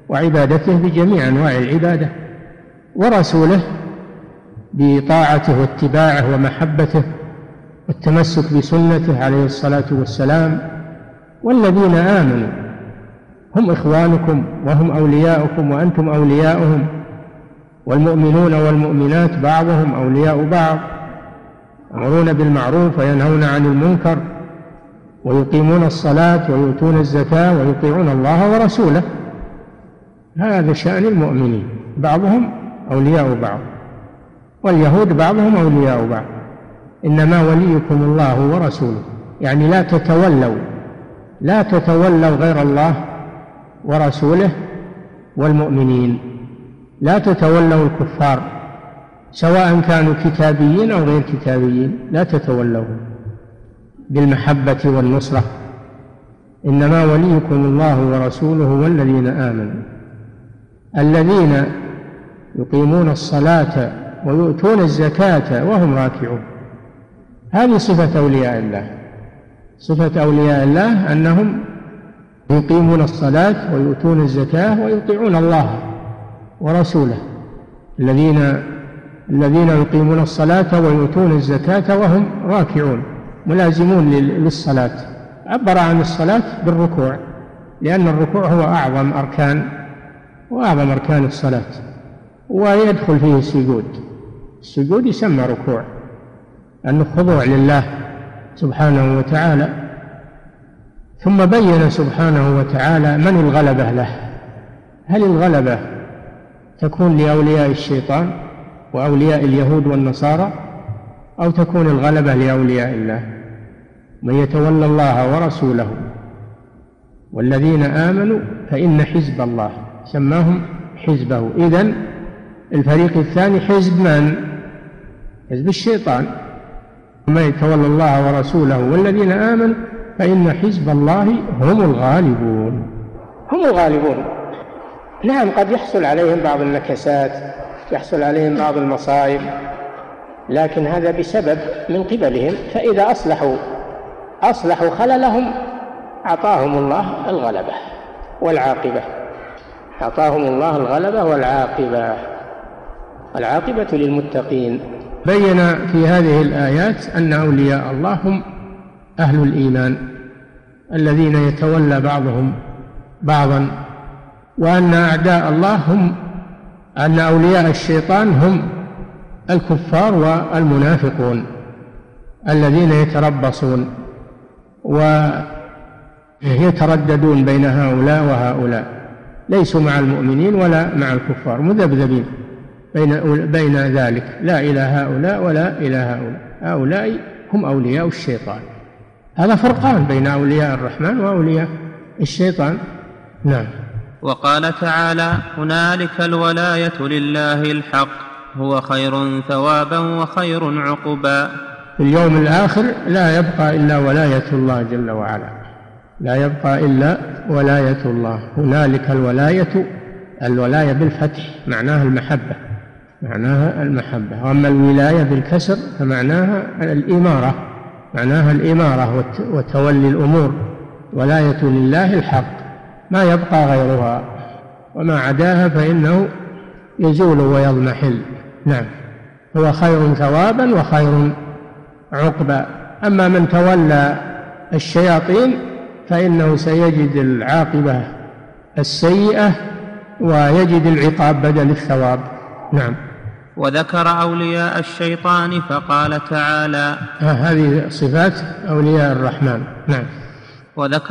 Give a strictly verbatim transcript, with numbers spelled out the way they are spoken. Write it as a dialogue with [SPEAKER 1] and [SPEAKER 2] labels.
[SPEAKER 1] وعبادته بجميع أنواع العبادة، ورسوله بطاعته واتباعه ومحبته والتمسك بسنته عليه الصلاة والسلام. والذين آمنوا هم إخوانكم وهم أولياؤكم وأنتم أولياؤهم، والمؤمنون والمؤمنات بعضهم أولياء بعض، يأمرون بالمعروف وينهون عن المنكر ويقيمون الصلاة ويؤتون الزكاة ويطيعون الله ورسوله. هذا شأن المؤمنين، بعضهم أولياء بعض، واليهود بعضهم أولياء بعض. إنما وليكم الله ورسوله، يعني لا تتولوا لا تتولوا غير الله ورسوله والمؤمنين، لا تتولوا الكفار سواء كانوا كتابيين أو غير كتابيين، لا تتولوا بالمحبة والنصرة. إنما وليكم الله ورسوله والذين آمنوا الذين يقيمون الصلاة ويؤتون الزكاة وهم راكعون. هذه صفة أولياء الله. صفة أولياء الله أنهم يقيمون الصلاة ويؤتون الزكاة ويطيعون الله ورسوله. الذين الذين يقيمون الصلاة ويؤتون الزكاة وهم راكعون، ملازمون للصلاة. عبر عن الصلاة بالركوع، لأن الركوع هو أعظم أركان وأعظم أركان الصلاة، ويدخل فيه السجود. السجود يسمى ركوع، أنه خضوع لله سبحانه وتعالى. ثم بين سبحانه وتعالى من الغلبة له. هل الغلبة تكون لأولياء الشيطان وأولياء اليهود والنصارى، أو تكون الغلبة لأولياء الله؟ من يتولى الله ورسوله والذين آمنوا فإن حزب الله، سماهم حزبه. إذن الفريق الثاني حزب من؟ حزب الشيطان. من يتولى الله ورسوله والذين آمنوا فإن حزب الله هم الغالبون. هم الغالبون. نعم، قد يحصل عليهم بعض النكسات، يحصل عليهم بعض المصائب، لكن هذا بسبب من قبلهم، فإذا أصلحوا أصلحوا خللهم أعطاهم الله الغلبة والعاقبة. أعطاهم الله الغلبة والعاقبة، العاقبة للمتقين. بين في هذه الآيات أن أولياء الله هم أهل الإيمان الذين يتولى بعضهم بعضا، وأن أعداء الله هم أن أولياء الشيطان هم الكفار والمنافقون الذين يتربصون ويترددون بين هؤلاء وهؤلاء، ليسوا مع المؤمنين ولا مع الكفار، مذبذبين بين بين ذلك، لا إلى هؤلاء ولا إلى هؤلاء. هؤلاء هم أولياء الشيطان. هذا فرقان بين أولياء الرحمن وأولياء الشيطان. نعم.
[SPEAKER 2] وقال تعالى: هنالك الولاية لله الحق هو خير ثوابا وخير عقبا.
[SPEAKER 1] في اليوم الآخر لا يبقى إلا ولاية الله جل وعلا، لا يبقى إلا ولاية الله. هنالك الولاية، الولاية بالفتح معناها المحبة، معناها المحبة. وأما الولاية بالكسر فمعناها الإمارة، معناها الإمارة وتولي الأمور. ولاية لله الحق، ما يبقى غيرها، وما عداها فإنه يزول ويضمحل. نعم. هو خير ثوابا وخير عقبا. أما من تولى الشياطين فإنه سيجد العاقبة السيئة ويجد العقاب بدل الثواب. نعم.
[SPEAKER 2] وذكر أولياء الشيطان فقال تعالى:
[SPEAKER 1] هذه صفات أولياء الرحمن. نعم.
[SPEAKER 2] وذكر